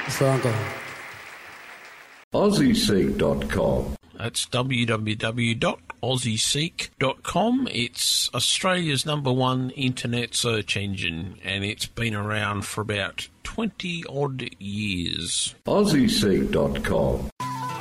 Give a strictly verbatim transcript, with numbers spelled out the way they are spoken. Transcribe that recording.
Assalamualaikum. Aussie Seek dot com. That's w w w dot aussie seek dot com. It's Australia's number one internet search engine, and it's been around for about twenty odd years. Aussie Seek dot com.